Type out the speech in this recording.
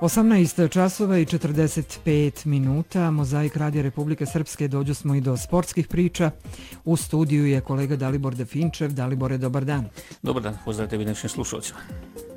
18 časova i 45 minuta. Mozaik Radija Republike Srpske, dođu smo i do sportskih priča. U studiju je kolega Dalibor Definčev. Dalibore, dobar dan. Dobar dan, pozdrav tebi našim slušalcima.